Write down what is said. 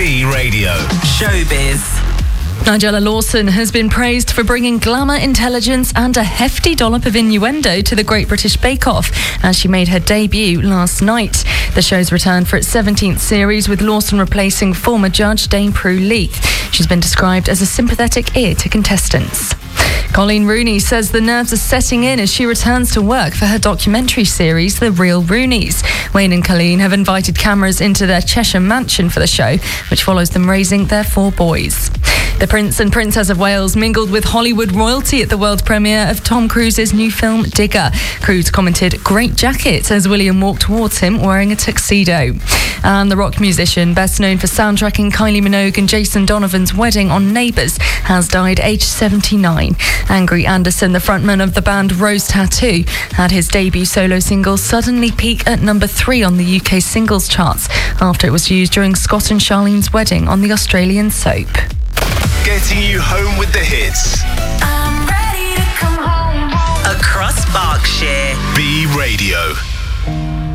B Radio. Showbiz. Nigella Lawson has been praised for bringing glamour, intelligence and a hefty dollop of innuendo to the Great British Bake Off as she made her debut last night. The show's returned for its 17th series, with Lawson replacing former judge Dame Prue Leith. She's been described as a sympathetic ear to contestants. Colleen Rooney says the nerves are setting in as she returns to work for her documentary series, The Real Rooneys. Wayne and Colleen have invited cameras into their Cheshire mansion for the show, which follows them raising their 4 boys. The Prince and Princess of Wales mingled with Hollywood royalty at the world premiere of Tom Cruise's new film, Digger. Cruise commented, "Great jacket," as William walked towards him wearing a tuxedo. And the rock musician, best known for soundtracking Kylie Minogue and Jason Donovan's wedding on Neighbours, has died aged 79. Angry Anderson, the frontman of the band Rose Tattoo, had his debut solo single suddenly peak at number 3 on the UK singles charts after it was used during Scott and Charlene's wedding on the Australian soap. Getting you home with the hits. I'm ready to come home. Across Berkshire. B Radio.